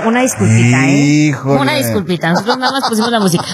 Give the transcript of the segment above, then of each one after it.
una disculpita, Híjole. Una disculpita, nosotros nada más pusimos la música.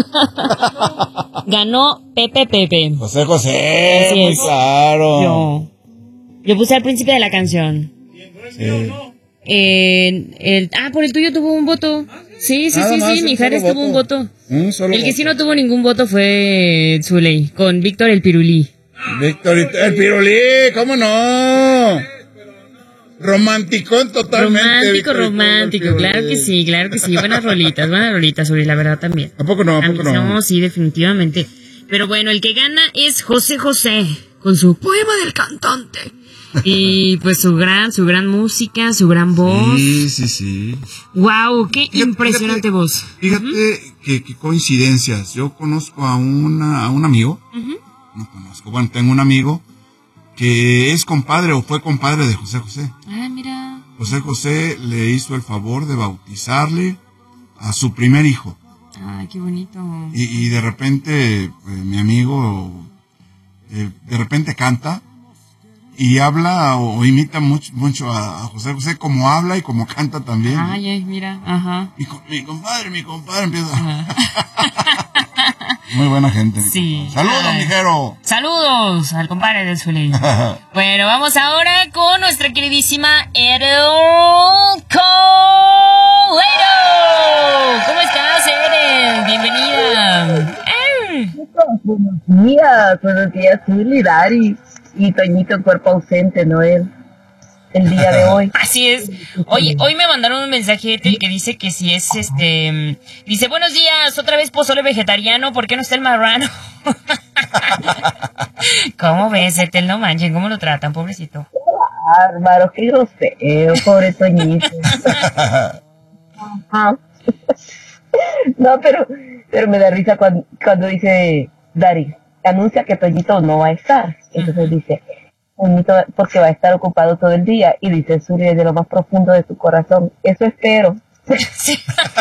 Ganó Pepe. José José, Así muy es. claro. Yo puse al principio de la canción. Sí. Por el tuyo tuvo un voto. Sí, Mijares tuvo un voto. Un solo El que voto. sí no tuvo ningún voto fue Zuley, con Víctor el Pirulí. Víctor, el Pirulí, ¿cómo no? Romanticón totalmente. Romántico, claro que sí. Buenas rolitas, Zuley, la verdad también. ¿A poco no? No, sí, definitivamente. Pero bueno, el que gana es José José, con su Poema del Cantante. Y pues su gran música, su gran voz. Sí. Wow, qué impresionante voz. Fíjate qué coincidencias. Yo conozco a un amigo. Bueno, tengo un amigo que es compadre o fue compadre de José José. Ah, mira. José José le hizo el favor de bautizarle a su primer hijo. Ay, qué bonito. Y de repente, mi amigo, de repente canta y habla o imita mucho a José José, como habla y como canta también. Ay, mira, ajá. Y mi compadre empieza. Muy buena gente. Sí. Saludos, mijero. Saludos al compadre de Zuley. Bueno, vamos ahora con nuestra queridísima Erel Colero. ¿Cómo estás, Erel? Bienvenida. Buenos días, Zuley, Dari y Toñito, cuerpo ausente, Noel, el día de hoy. Así es. Oye, hoy me mandaron un mensaje Etel, que dice que si es dice, buenos días, otra vez pozole vegetariano, ¿por qué no está el marrano? ¿Cómo ves, Etel? No manchen, ¿cómo lo tratan, pobrecito? Bárbaro, qué grosero, pobre Toñito. No, pero me da risa cuando dice Dari, anuncia que Toñito no va a estar. Entonces dice, Toñito, porque va a estar ocupado todo el día. Y dice Zuley, de lo más profundo de tu corazón, eso espero. Sí.